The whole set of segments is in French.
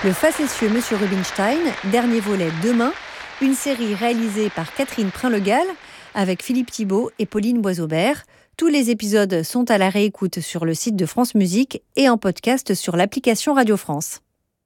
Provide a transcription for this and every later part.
Le facétieux Monsieur Rubinstein, dernier volet demain, une série réalisée par Catherine Prin-Legal avec Philippe Thibault et Pauline Boisaubert. Tous les épisodes sont à la réécoute sur le site de France Musique et en podcast sur l'application Radio France.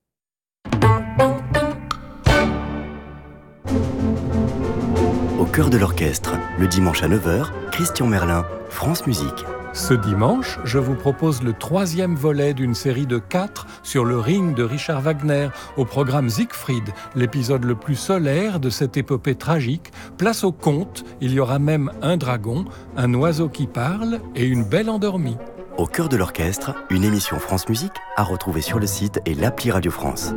Au cœur de l'orchestre, le dimanche à 9h, Christian Merlin, France Musique. Ce dimanche, je vous propose le 3e volet d'une série de 4 sur le Ring de Richard Wagner, au programme Siegfried, l'épisode le plus solaire de cette épopée tragique. Place au conte, il y aura même un dragon, un oiseau qui parle et une belle endormie. Au cœur de l'orchestre, une émission France Musique à retrouver sur le site et l'appli Radio France.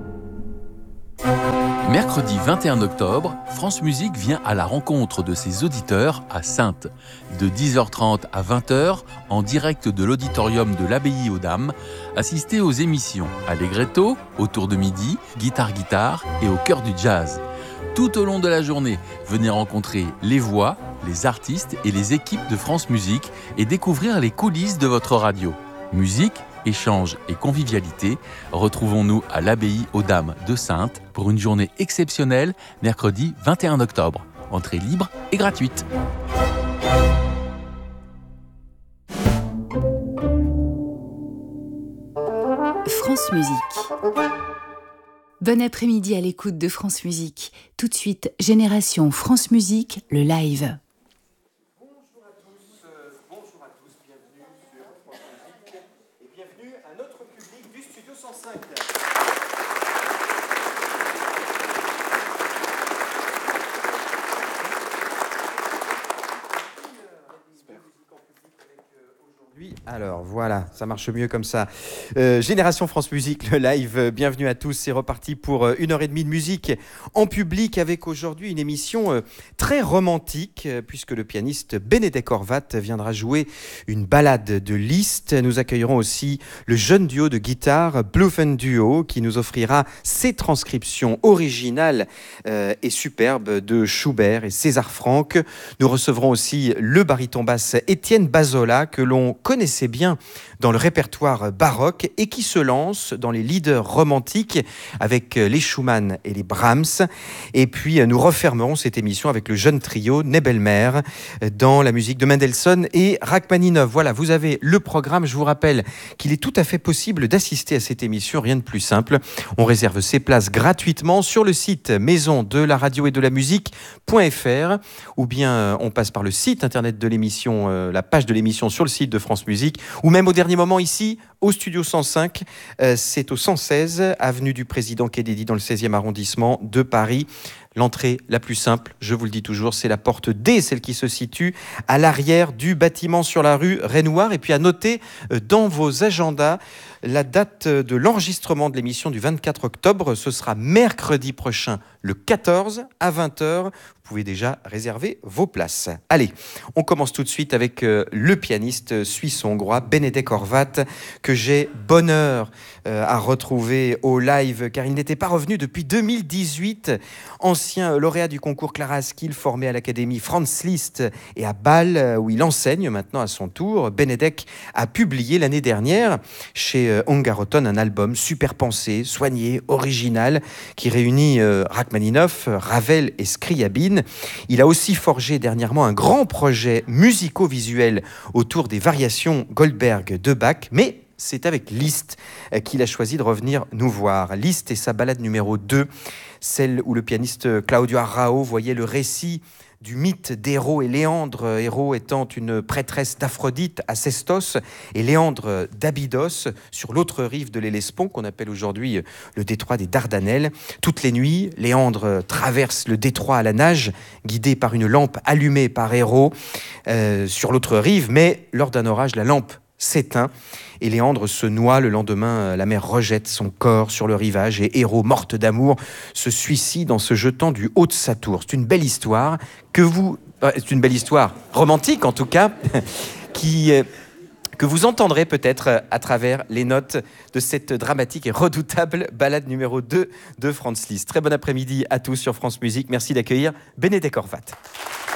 Mercredi 21 octobre, France Musique vient à la rencontre de ses auditeurs à Saintes. De 10h30 à 20h, en direct de l'auditorium de l'Abbaye aux Dames, assistez aux émissions Allegretto, autour de midi, Guitare et au cœur du jazz. Tout au long de la journée, venez rencontrer les voix, les artistes et les équipes de France Musique et découvrir les coulisses de votre radio. Musique, échange et convivialité, retrouvons-nous à l'Abbaye aux Dames de Saintes pour une journée exceptionnelle, mercredi 21 octobre. Entrée libre et gratuite. France Musique. Bon après-midi à l'écoute de France Musique. Tout de suite, Génération France Musique, le live. Bonjour à tous, bienvenue sur France Musique et bienvenue à notre public du Studio 105. Alors voilà, ça marche mieux comme ça. Génération France Musique, le live, bienvenue à tous. C'est reparti pour 1h30 de musique en public avec aujourd'hui une émission très romantique puisque le pianiste Benedek Horvat viendra jouer une ballade de Liszt. Nous accueillerons aussi le jeune duo de guitare Bluffen Duo qui nous offrira ses transcriptions originales et superbes de Schubert et César Franck. Nous recevrons aussi le baryton basse Étienne Bazola que l'on connaissait bien dans le répertoire baroque et qui se lance dans les leaders romantiques avec les Schumann et les Brahms. Et puis nous refermerons cette émission avec le jeune trio Nebelmer dans la musique de Mendelssohn et Rachmaninov. Voilà, vous avez le programme. Je vous rappelle qu'il est tout à fait possible d'assister à cette émission, rien de plus simple. On réserve ses places gratuitement sur le site maison de la radio et de la musique.fr ou bien on passe par le site internet de l'émission, la page de l'émission sur le site de France Musique ou même au dernier moment ici au studio 105, c'est au 116 avenue du Président Kennedy dans le 16e arrondissement de Paris. L'entrée la plus simple, je vous le dis toujours, c'est la porte D, celle qui se situe à l'arrière du bâtiment sur la rue Raynouard. Et puis à noter dans vos agendas la date de l'enregistrement de l'émission du 24 octobre. Ce sera mercredi prochain, le 14 à 20h. Vous pouvez déjà réserver vos places. Allez, on commence tout de suite avec le pianiste suisse-hongrois Benedek Horvat que j'ai bonheur à retrouver au live car il n'était pas revenu depuis 2018. Ancien lauréat du concours Clara Askill formé à l'Académie Franz Liszt et à Bâle où il enseigne maintenant à son tour. Benedek a publié l'année dernière chez Ungaroton un album super pensé, soigné, original qui réunit Rachmaninov, Ravel et Scriabine. Il a aussi forgé dernièrement un grand projet musico-visuel autour des variations Goldberg de Bach, mais c'est avec Liszt qu'il a choisi de revenir nous voir. Liszt et sa ballade numéro 2, celle où le pianiste Claudio Arrao voyait le récit du mythe d'Héro et Léandre, Héro étant une prêtresse d'Aphrodite à Sestos et Léandre d'Abydos sur l'autre rive de l'Hellespont qu'on appelle aujourd'hui le détroit des Dardanelles. Toutes les nuits, Léandre traverse le détroit à la nage, guidé par une lampe allumée par Héro sur l'autre rive, mais lors d'un orage, la lampe s'éteint et Léandre se noie. Le lendemain, la mer rejette son corps sur le rivage et Héro, morte d'amour, se suicide en se jetant du haut de sa tour. C'est une belle histoire c'est une belle histoire romantique en tout cas, que vous entendrez peut-être à travers les notes de cette dramatique et redoutable ballade numéro 2 de Franz Liszt. Très bon après-midi à tous sur France Musique. Merci d'accueillir Benedek Horvat.